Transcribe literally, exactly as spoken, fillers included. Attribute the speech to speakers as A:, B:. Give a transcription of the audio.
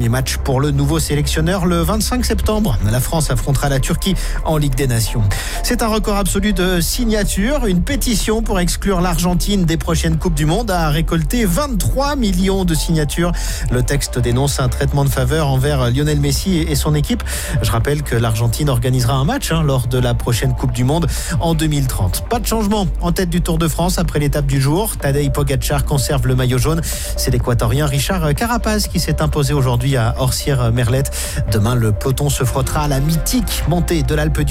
A: Premier match pour le nouveau sélectionneur le vingt-cinq septembre. La France affrontera la Turquie en Ligue des Nations. C'est un record absolu de signatures. Une pétition pour exclure l'Argentine des prochaines Coupes du Monde a récolté vingt-trois millions de signatures. Le texte dénonce un traitement de faveur envers Lionel Messi et son équipe. Je rappelle que l'Argentine organisera un match hein, lors de la prochaine Coupe du Monde en deux mille trente. Pas de changement en tête du Tour de France après l'étape du jour. Tadej Pogačar conserve le maillot jaune. C'est l'Équatorien Richard Carapaz qui s'est imposé aujourd'hui à Orsières-Merlette. Demain, le peloton se frottera à la mythique montée de l'Alpe du